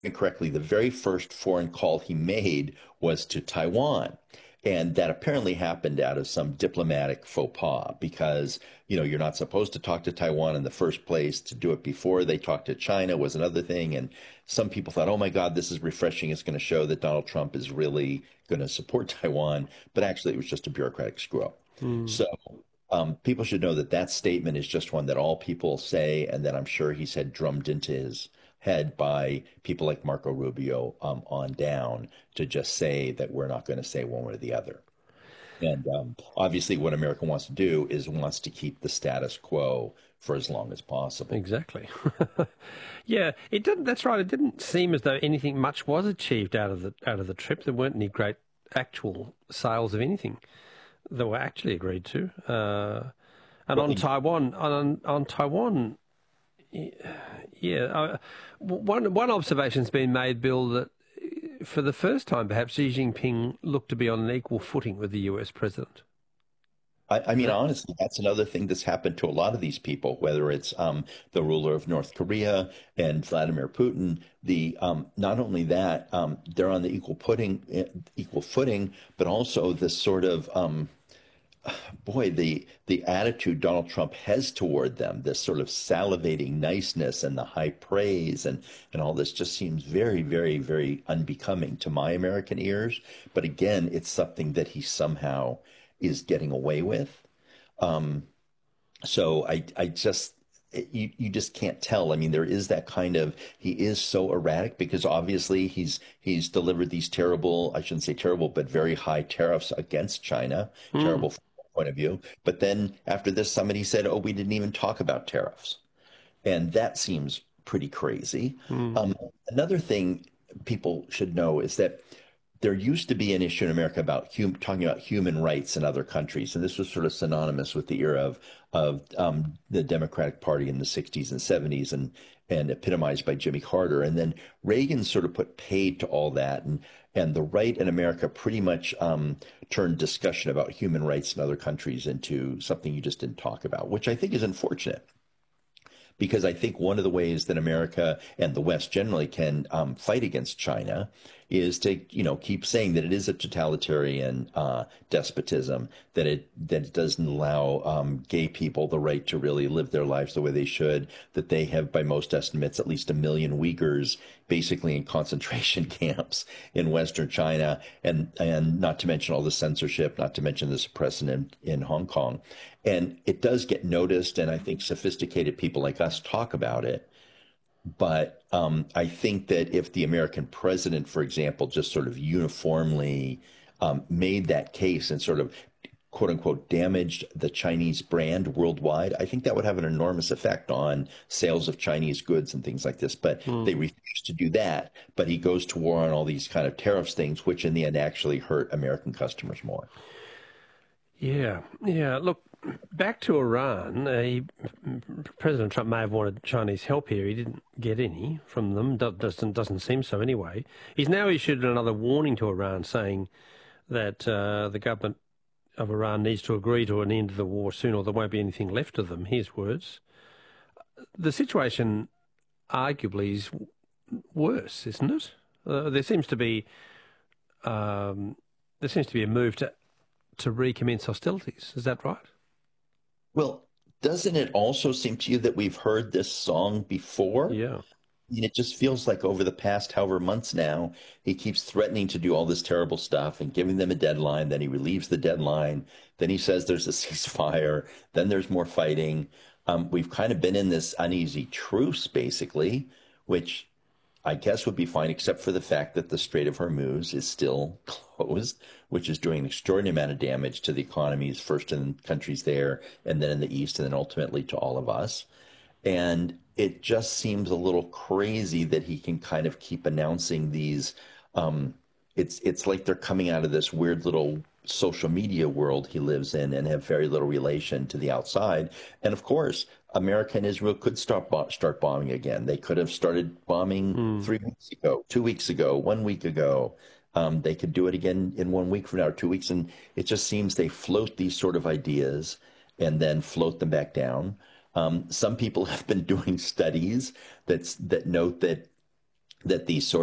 correctly, the very first foreign call he made was to Taiwan. And that apparently happened out of some diplomatic faux pas because, you're not supposed to talk to Taiwan in the first place. To do it before they talked to China was another thing. And some people thought, oh my God, this is refreshing. It's going to show that Donald Trump is really going to support Taiwan. But actually, it was just a bureaucratic screw up. Mm. So people should know that that statement is just one that all people say, and that I'm sure he's had drummed into his head by people like Marco Rubio on down to just say that we're not going to say one way or the other. And obviously, what America wants to do is wants to keep the status quo for as long as possible. Exactly. Yeah, it didn't. That's right. It didn't seem as though anything much was achieved out of the trip. There weren't any great actual sales of anything that were actually agreed to. And Well, on Taiwan, on Taiwan, yeah. One observation's been made, Bill, that for the first time, perhaps Xi Jinping looked to be on an equal footing with the US president. I Is mean, that honestly, that's another thing that's happened to a lot of these people, whether it's the ruler of North Korea and Vladimir Putin. The not only that, they're on the equal footing, but also this sort of boy, the attitude Donald Trump has toward them, this sort of salivating niceness and the high praise and all this just seems very, very, very unbecoming to my American ears. But again, it's something that he somehow is getting away with. Um, so I just you just can't tell. I mean, there is that kind of he is so erratic because obviously he's delivered these terrible, I shouldn't say terrible, but very high tariffs against China, right? terrible from my point of view. But then after this summit, he said, "Oh, we didn't even talk about tariffs," and that seems pretty crazy. Mm. Um, Another thing people should know is that there used to be an issue in America about talking about human rights in other countries, and this was sort of synonymous with the era of the Democratic Party in the '60s and '70s, and epitomized by Jimmy Carter. And then Reagan sort of put paid to all that, and the right in America pretty much turned discussion about human rights in other countries into something you just didn't talk about, which I think is unfortunate because I think one of the ways that America and the West generally can fight against China is to keep saying that it is a totalitarian despotism, that it doesn't allow gay people the right to really live their lives the way they should, that they have, by most estimates, at least 1 million Uyghurs basically in concentration camps in Western China, and not to mention all the censorship, not to mention the suppression in Hong Kong. And it does get noticed, and I think sophisticated people like us talk about it. But I think that if the American president, for example, just sort of uniformly made that case and sort of quote unquote damaged the Chinese brand worldwide, I think that would have an enormous effect on sales of Chinese goods and things like this. But they Mm. refuse to do that. But he goes to war on all these kind of tariffs things, which in the end actually hurt American customers more. Yeah, yeah. Look, back to Iran. President Trump may have wanted Chinese help here. He didn't get any from them. Doesn't seem so anyway. He's now issued another warning to Iran, saying that the government of Iran needs to agree to an end to the war soon, or there won't be anything left of them. His words. The situation arguably is worse, isn't it? Um, there seems to be a move to recommence hostilities. Is that right? Well, doesn't it also seem to you that we've heard this song before? Yeah. And it just feels like over the past however months now, he keeps threatening to do all this terrible stuff and giving them a deadline. Then he relieves the deadline. Then he says there's a ceasefire. Then there's more fighting. We've kind of been in this uneasy truce, basically, which I guess would be fine, except for the fact that the Strait of Hormuz is still closed, which is doing an extraordinary amount of damage to the economies, first in countries there, and then in the East, and then ultimately to all of us. And it just seems a little crazy that he can kind of keep announcing these. Um, it's like they're coming out of this weird little social media world he lives in and have very little relation to the outside. And of course, America and Israel could start bombing again. They could have started bombing Mm. 3 weeks ago, 2 weeks ago, 1 week ago. They could do it again in 1 week from now, or 2 weeks. And it just seems they float these sort of ideas and then float them back down. Some people have been doing studies that note that that these sorts